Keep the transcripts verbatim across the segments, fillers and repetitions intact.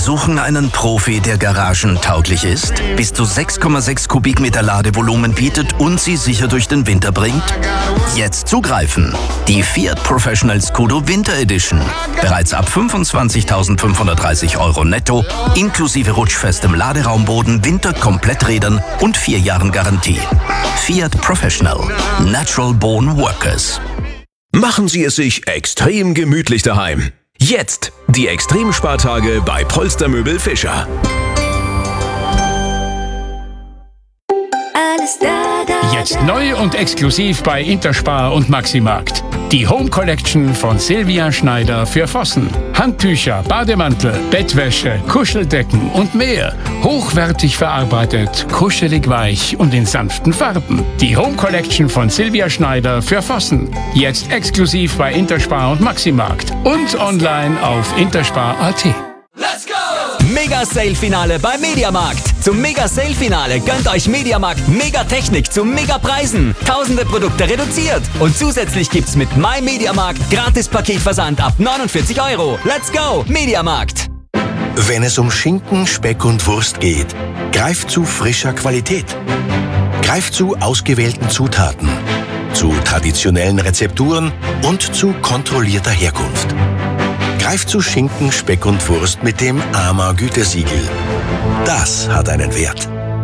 suchen einen Profi, der garagentauglich ist, bis zu sechs Komma sechs Kubikmeter Ladevolumen bietet und Sie sicher durch den Winter bringt? Jetzt zugreifen! Die Fiat Professional Scudo Winter Edition. Bereits ab fünfundzwanzigtausendfünfhundertdreißig Euro netto, inklusive rutschfestem Laderaumboden, Winterkompletträdern und vier Jahren Garantie. Fiat Professional. Natural Born Workers. Machen Sie es sich extrem gemütlich daheim. Jetzt die Extremspartage bei Polstermöbel Fischer. Jetzt neu und exklusiv bei Interspar und Maximarkt. Die Home Collection von Silvia Schneider für Vossen. Handtücher, Bademantel, Bettwäsche, Kuscheldecken und mehr. Hochwertig verarbeitet, kuschelig weich und in sanften Farben. Die Home Collection von Silvia Schneider für Vossen. Jetzt exklusiv bei Interspar und Maximarkt. Und online auf interspar punkt at. Mega-Sale-Finale bei Mediamarkt. Zum Mega-Sale-Finale gönnt euch Mediamarkt Megatechnik zu Megapreisen. Tausende Produkte reduziert. Und zusätzlich gibt's mit My Mediamarkt Gratis-Paketversand ab neunundvierzig Euro. Let's go, Mediamarkt! Wenn es um Schinken, Speck und Wurst geht, greift zu frischer Qualität. Greift zu ausgewählten Zutaten, zu traditionellen Rezepturen und zu kontrollierter Herkunft. Greift zu Schinken, Speck und Wurst mit dem A M A-Gütesiegel. Das hat einen Wert.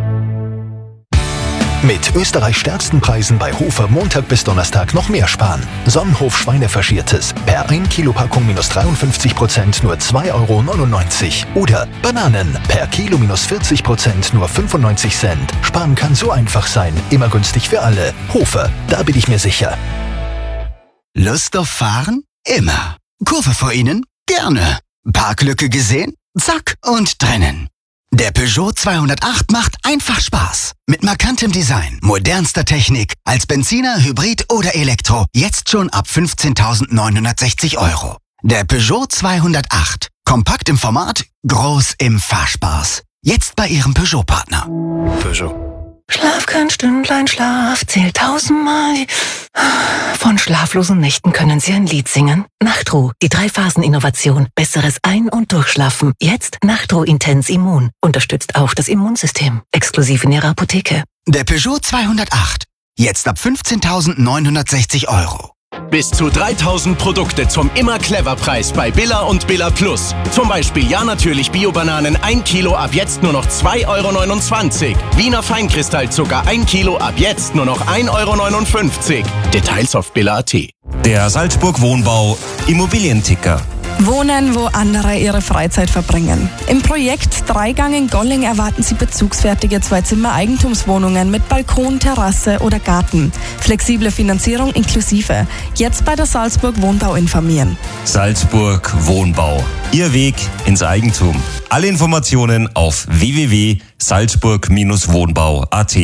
Mit Österreichs stärksten Preisen bei Hofer Montag bis Donnerstag noch mehr sparen. Sonnenhof Schweinefaschiertes per ein Kilo Packung minus dreiundfünfzig Prozent nur zwei Euro neunundneunzig. Oder Bananen per Kilo minus vierzig Prozent nur fünfundneunzig Cent. Sparen kann so einfach sein, immer günstig für alle. Hofer, da bin ich mir sicher. Lust auf Fahren? Immer. Kurve vor Ihnen? Gerne. Parklücke gesehen? Zack und drinnen. Der Peugeot zweihundertacht macht einfach Spaß. Mit markantem Design, modernster Technik, als Benziner, Hybrid oder Elektro. Jetzt schon ab fünfzehntausendneunhundertsechzig Euro. Der Peugeot zweihundertacht. Kompakt im Format, groß im Fahrspaß. Jetzt bei Ihrem Peugeot-Partner. Peugeot. Schlaf kein Stündlein, Schlaf zählt tausendmal. Von schlaflosen Nächten können Sie ein Lied singen. Nachtruh, die Drei-Phasen-Innovation. Besseres Ein- und Durchschlafen. Jetzt Nachtruh Intens Immun. Unterstützt auch das Immunsystem. Exklusiv in Ihrer Apotheke. Der Peugeot zweihundertacht. Jetzt ab fünfzehntausendneunhundertsechzig Euro. Bis zu dreitausend Produkte zum Immer-Clever-Preis bei Billa und Billa Plus. Zum Beispiel Ja natürlich Bio-Bananen ein Kilo ab jetzt nur noch zwei Euro neunundzwanzig. Wiener Feinkristallzucker ein Kilo ab jetzt nur noch ein Euro neunundfünfzig. Details auf billa punkt at. Der Salzburg Wohnbau Immobilienticker. Wohnen, wo andere ihre Freizeit verbringen. Im Projekt Dreigang in Golling erwarten Sie bezugsfertige Zwei-Zimmer-Eigentumswohnungen mit Balkon, Terrasse oder Garten. Flexible Finanzierung inklusive. Jetzt bei der Salzburg Wohnbau informieren. Salzburg Wohnbau. Ihr Weg ins Eigentum. Alle Informationen auf w w w punkt salzburg wohnbau punkt at.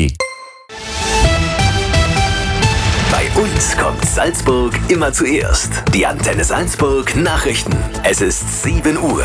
Bei uns kommt Salzburg immer zuerst. Die Antenne Salzburg Nachrichten. Es ist sieben Uhr.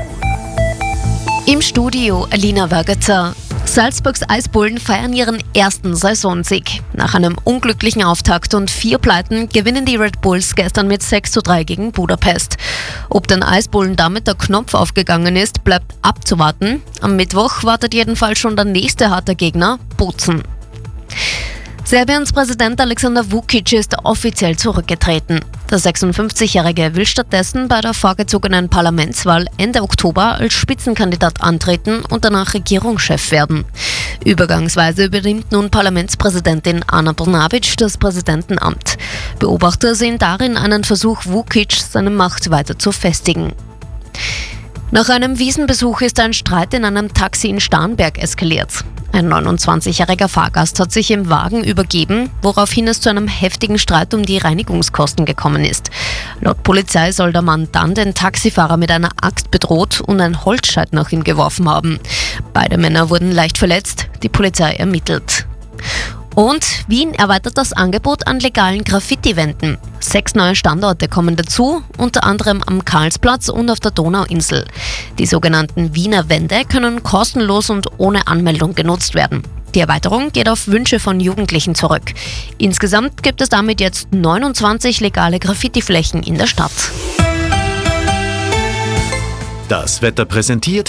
Im Studio Alina Wörgetzer. Salzburgs Eisbullen feiern ihren ersten Saisonsieg. Nach einem unglücklichen Auftakt und vier Pleiten gewinnen die Red Bulls gestern mit sechs zu drei gegen Budapest. Ob den Eisbullen damit der Knopf aufgegangen ist, bleibt abzuwarten. Am Mittwoch wartet jedenfalls schon der nächste harte Gegner, Bozen. Serbiens Präsident Alexander Vučić ist offiziell zurückgetreten. Der sechsundfünfzigjährige will stattdessen bei der vorgezogenen Parlamentswahl Ende Oktober als Spitzenkandidat antreten und danach Regierungschef werden. Übergangsweise übernimmt nun Parlamentspräsidentin Ana Brnabić das Präsidentenamt. Beobachter sehen darin einen Versuch Vučić, seine Macht weiter zu festigen. Nach einem Wiesenbesuch ist ein Streit in einem Taxi in Starnberg eskaliert. Ein neunundzwanzigjähriger Fahrgast hat sich im Wagen übergeben, woraufhin es zu einem heftigen Streit um die Reinigungskosten gekommen ist. Laut Polizei soll der Mann dann den Taxifahrer mit einer Axt bedroht und ein Holzscheit nach ihm geworfen haben. Beide Männer wurden leicht verletzt, die Polizei ermittelt. Und Wien erweitert das Angebot an legalen Graffiti-Wänden. Sechs neue Standorte kommen dazu, unter anderem am Karlsplatz und auf der Donauinsel. Die sogenannten Wiener Wände können kostenlos und ohne Anmeldung genutzt werden. Die Erweiterung geht auf Wünsche von Jugendlichen zurück. Insgesamt gibt es damit jetzt neunundzwanzig legale Graffiti-Flächen in der Stadt. Das Wetter präsentiert